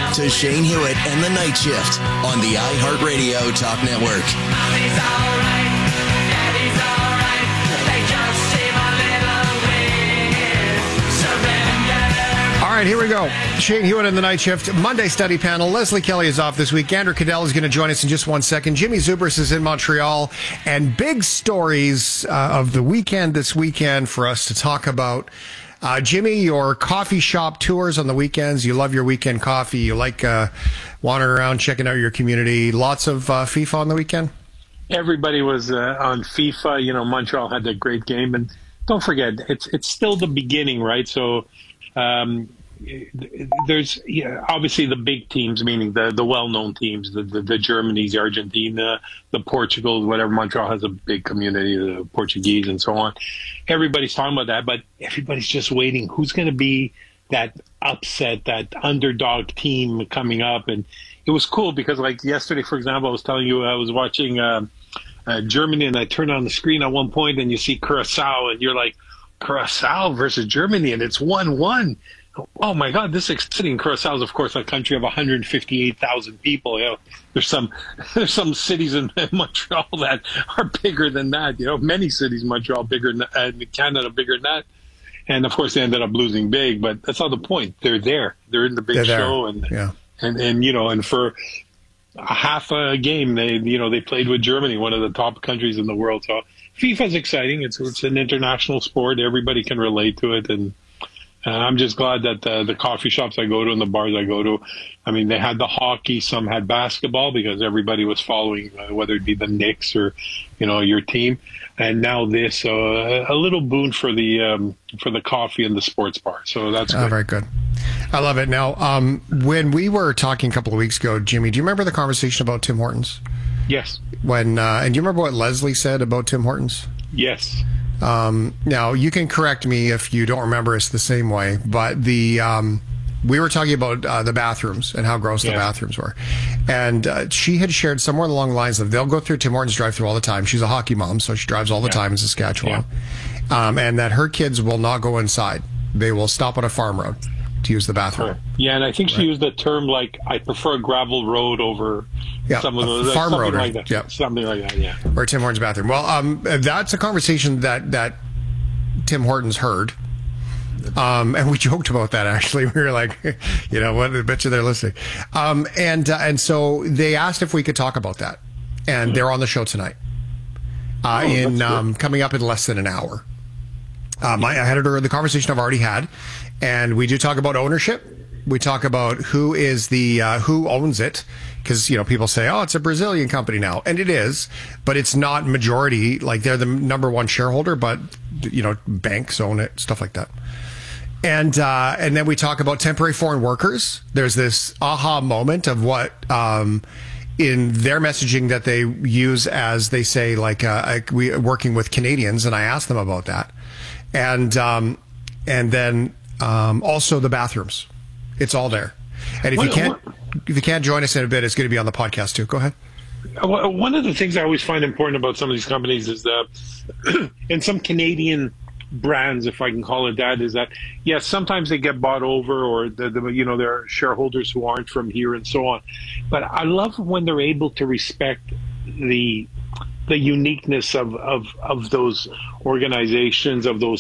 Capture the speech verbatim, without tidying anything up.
to Shane Hewitt and the Night Shift on the iHeartRadio Talk Network. All right, here we go. Shane Hewitt and the Night Shift. Monday study panel. Leslie Kelly is off this week. Andrew Cadell is going to join us in just one second. Jimmy Zubris is in Montreal. And big stories uh, of the weekend this weekend for us to talk about. Uh, Jimmy, your coffee shop tours on the weekends. You love your weekend coffee. You like uh, wandering around, checking out your community. Lots of uh, FIFA on the weekend? Everybody was uh, on FIFA. You know, Montreal had that great game. And don't forget, it's it's still the beginning, right? So um, there's yeah, obviously the big teams, meaning the, the well-known teams, the, the, the Germanys, the Argentina, the Portugals, whatever. Montreal has a big community, the Portuguese and so on. Everybody's talking about that, but everybody's just waiting. Who's going to be that upset, that underdog team coming up? And it was cool because, like yesterday, for example, I was telling you I was watching uh, uh, Germany, and I turned on the screen at one point, and you see Curacao, and you're like, Curacao versus Germany, and it's one one. Oh my God, this is exciting. Curacao is, of course, a country of one hundred fifty-eight thousand people. You know, there's some there's some cities in Montreal that are bigger than that. You know, many cities in Montreal bigger than uh, Canada bigger than that. And of course, they ended up losing big. But that's not the point. They're there. They're in the big They're show, there. and yeah. and and you know, and for a half a game, they you know they played with Germany, one of the top countries in the world. So FIFA's exciting. It's it's an international sport. Everybody can relate to it, and. Uh, I'm just glad that uh, the coffee shops I go to and the bars I go to, I mean, they had the hockey, some had basketball because everybody was following, uh, whether it be the Knicks or, you know, your team. And now this, uh, a little boon for the um, for the coffee and the sports bar. So that's good. Oh, very good. I love it. Now, um, when we were talking a couple of weeks ago, Jimmy, do you remember the conversation about Tim Hortons? Yes. When uh, and do you remember what Leslie said about Tim Hortons? Yes. Um, now, you can correct me if you don't remember us the same way, but the um, we were talking about uh, the bathrooms and how gross yeah. the bathrooms were. And uh, she had shared somewhere along the lines of they'll go through Tim Hortons drive-through all the time. She's a hockey mom, so she drives all the yeah. time in Saskatchewan. Yeah. Um, and that her kids will not go inside. They will stop on a farm road to use the bathroom. Right. Yeah, and I think she right. used the term like, I prefer a gravel road over yeah, some of those. Farm something road. Like that. Yeah. Something like that, yeah. Or Tim Hortons bathroom. Well, um, that's a conversation that, that Tim Hortons heard. Um, and we joked about that, actually. We were like, you know what, I bet you they're listening. Um, and, uh, and so they asked if we could talk about that. And they're on the show tonight. Uh, oh, in um, coming up in less than an hour. Um, I, I had it, the conversation I've already had. And we do talk about ownership. We talk about who is the uh, who owns it, because you know people say, "Oh, it's a Brazilian company now," and it is, but it's not majority. Like they're the number one shareholder, but you know banks own it, stuff like that. And uh, and then we talk about temporary foreign workers. There's this aha moment of what um, in their messaging that they use as they say, like uh, we working with Canadians, and I asked them about that, and um, and then um, also the bathrooms. It's all there. And if what, you can't what, if you can't join us in a bit, it's going to be on the podcast too. Go ahead. One of the things I always find important about some of these companies is that, and some Canadian brands, if I can call it that, is that, yes, sometimes they get bought over or, the, the, you know, there are shareholders who aren't from here and so on. But I love when they're able to respect the the uniqueness of, of, of those organizations, of those